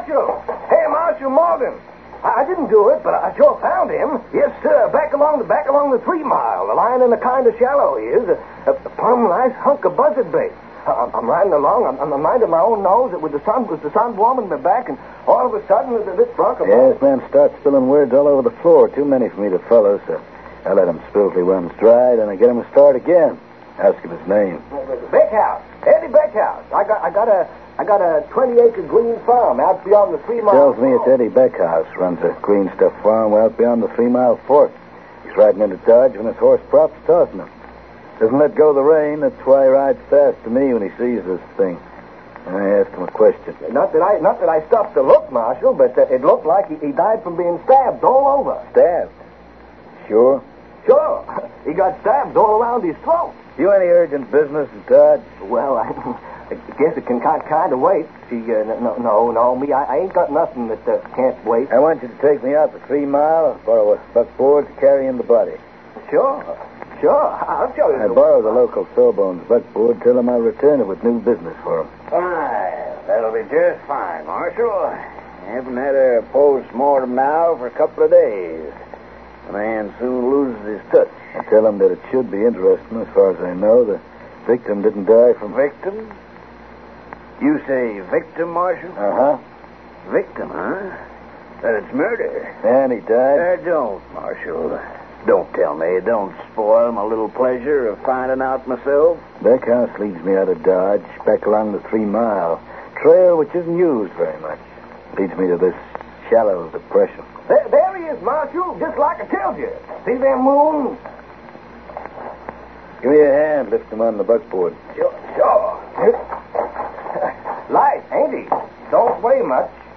Marshal! Hey, Marshal Morgan! I didn't do it, but I sure found him. Yes, sir. Back along the 3 Mile. Lying in a kind of shallow he is. A plumb nice hunk of buzzard bait. I'm riding along. I'm minding my own nose. With the sun warming my back, and all of a sudden, this drunk. Yes, man, start spilling words all over the floor. Too many for me to follow, so I let him spill till he runs dry, then I get him to start again. Ask him his name. Beckhouse. Eddie Beckhouse. I got a 20-acre green farm out beyond the 3 Mile. Tells me it's Eddie Beckhouse. Runs a green stuff farm out beyond the 3 Mile Fork. He's riding into Dodge when his horse prop's tossing him. Doesn't let go of the rein. That's why he rides fast to me when he sees this thing. And I asked him a question. Not that I stopped to look, Marshal, but it looked like he died from being stabbed all over. Stabbed? Sure? Sure. He got stabbed all around his throat. You any urgent business in Dodge? Well, I guess it can kind of wait. See, no, me, I ain't got nothing that can't wait. I want you to take me out for 3 Mile, borrow a buckboard to carry in the body. Sure, I'll show you. I borrow the local Sawbones buckboard, tell him I'll return it with new business for him. Fine. That'll be just fine, Marshal. Haven't had a post-mortem now for a couple of days. The man soon loses his touch. I tell him that it should be interesting. As far as I know, the victim didn't die from... Victim? You say victim, Marshal? Uh-huh. Victim, huh? Then it's murder. And he died? Don't, Marshal. Don't tell me. Don't spoil my little pleasure of finding out myself. Beckhouse leads me out of Dodge, back along the 3 Mile. Trail which isn't used very much. Leads me to this shallow depression. There he is, Marshal, just like I told you. See them moons? Give me a hand. Lift him on the buckboard. Sure. Light, ain't he? Don't weigh much.